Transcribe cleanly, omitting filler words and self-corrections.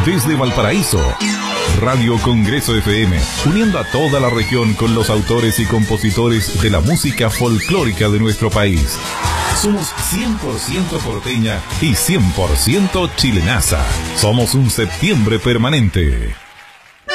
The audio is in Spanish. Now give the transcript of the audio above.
Desde Valparaíso, Radio Congreso FM, uniendo a toda la región con los autores y compositores de la música folclórica de nuestro país. Somos 100% porteña y 100% chilenaza. Somos un septiembre permanente.